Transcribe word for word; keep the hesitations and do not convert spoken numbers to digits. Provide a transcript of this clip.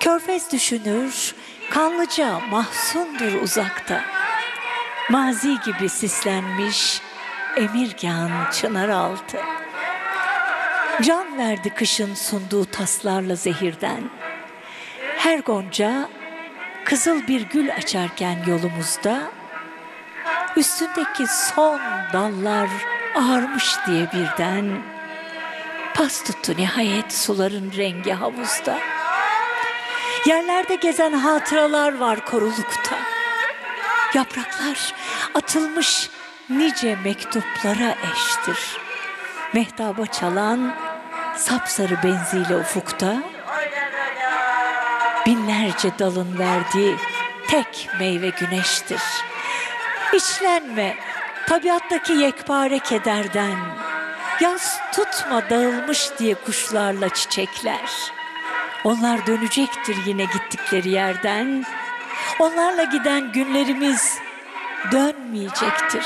Körfez düşünür, Kanlıca mahzundur uzakta. Mazi gibi sislenmiş Emirgan Çınaraltı. Can verdi kışın sunduğu taslarla zehirden. Her gonca kızıl bir gül açarken yolumuzda, üstündeki son dallar ağarmış diye birden, pas tuttu nihayet suların rengi havuzda. Yerlerde gezen hatıralar var korulukta. Yapraklar atılmış nice mektuplara eştir. Mehtaba çalan sapsarı benziyle ufukta, binlerce dalın verdiği tek meyve güneştir. İçlenme tabiattaki yekpare kederden, yaz tutma dağılmış diye kuşlarla çiçekler. Onlar dönecektir yine gittikleri yerden, onlarla giden günlerimiz dönmeyecektir.